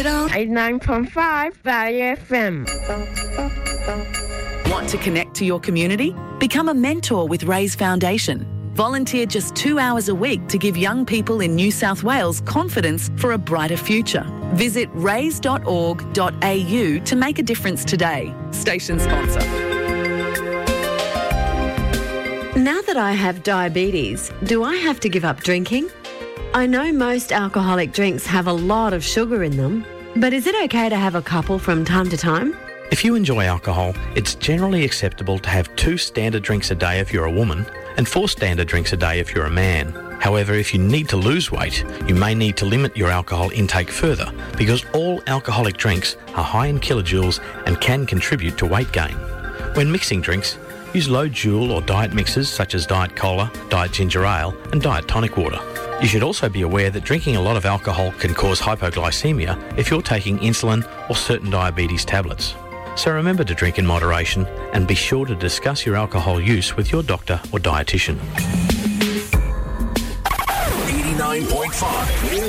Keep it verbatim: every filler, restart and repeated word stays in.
eighty-nine point five Value F M. Want to connect to your community? Become a mentor with Raise Foundation. Volunteer just two hours a week to give young people in New South Wales confidence for a brighter future. Visit raise dot org dot a u to make a difference today. Station sponsor. Now that I have diabetes, do I have to give up drinking? I know most alcoholic drinks have a lot of sugar in them, but is it okay to have a couple from time to time? If you enjoy alcohol, it's generally acceptable to have two standard drinks a day if you're a woman and four standard drinks a day if you're a man. However, if you need to lose weight, you may need to limit your alcohol intake further because all alcoholic drinks are high in kilojoules and can contribute to weight gain. When mixing drinks, use low joule or diet mixes such as Diet Cola, Diet Ginger Ale and Diet Tonic Water. You should also be aware that drinking a lot of alcohol can cause hypoglycemia if you're taking insulin or certain diabetes tablets. So remember to drink in moderation and be sure to discuss your alcohol use with your doctor or dietitian. eighty-nine point five